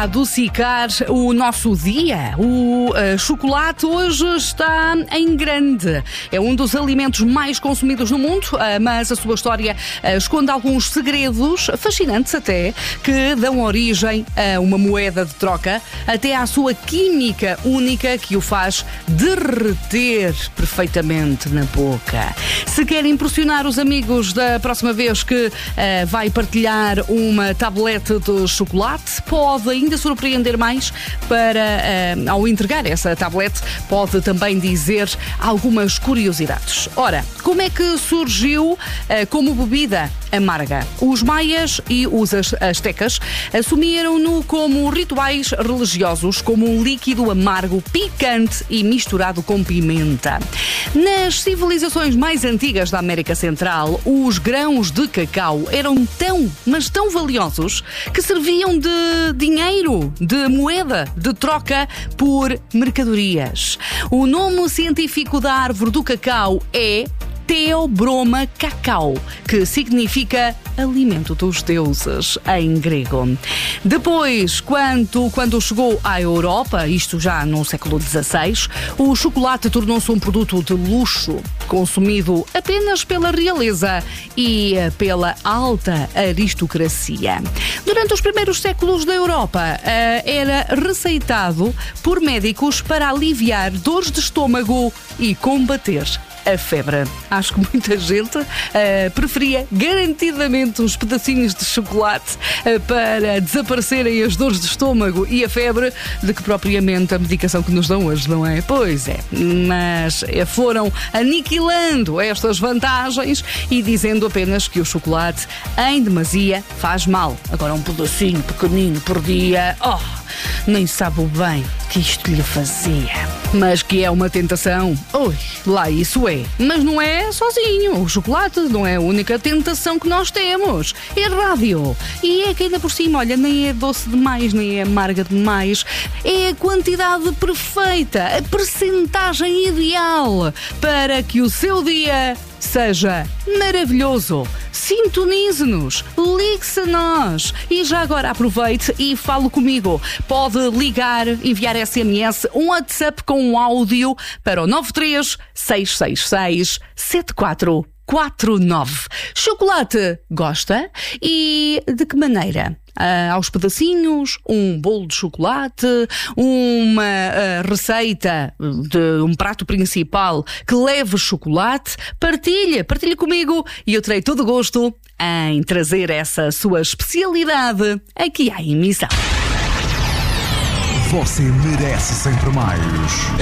adocicar o nosso dia. O chocolate hoje está em grande. É um dos alimentos mais consumidos no mundo, mas a sua história esconde alguns segredos, fascinantes até, que dão origem a uma moeda de troca, até à sua química única que o faz derreter perfeitamente na boca. Se quer impressionar os amigos da próxima vez que vai partilhar uma tablete de chocolate, pode ainda surpreender mais ao entregar essa tablete, pode também dizer algumas curiosidades. Ora, como é que surgiu como bebida amarga? Os maias e os astecas assumiram-no como rituais religiosos, como um líquido amargo, picante e misturado com pimenta. Nas civilizações mais antigas da América Central, os grãos de cacau eram mas tão valiosos que serviam de dinheiro, de moeda, de troca por mercadorias. O nome científico da árvore do cacau é Theobroma cacao, que significa alimento dos deuses em grego. Depois, quando chegou à Europa, isto já no século XVI, o chocolate tornou-se um produto de luxo, consumido apenas pela realeza e pela alta aristocracia. Durante os primeiros séculos da Europa, era receitado por médicos para aliviar dores de estômago e combater a febre. Acho que muita gente preferia garantidamente uns pedacinhos de chocolate para desaparecerem as dores de estômago e a febre do que propriamente a medicação que nos dão hoje, não é? Pois é, mas foram aniquilando estas vantagens e dizendo apenas que o chocolate em demasia faz mal. Agora um pedacinho pequenino por dia, nem sabe o bem que isto lhe fazia. Mas que é uma tentação, lá isso é. Mas não é sozinho. O chocolate não é a única tentação que nós temos. É rádio. E é que ainda por cima, olha, nem é doce demais, nem é amarga demais. É a quantidade perfeita, a percentagem ideal para que o seu dia seja maravilhoso. Sintonize-nos, ligue-se a nós e já agora aproveite e fale comigo. Pode ligar, enviar SMS, um WhatsApp com um áudio para o 93 666 7449. Chocolate gosta? E de que maneira? Aos pedacinhos, um bolo de chocolate, uma receita de um prato principal que leve chocolate, partilha comigo e eu terei todo o gosto em trazer essa sua especialidade aqui à emissão. Você merece sempre mais.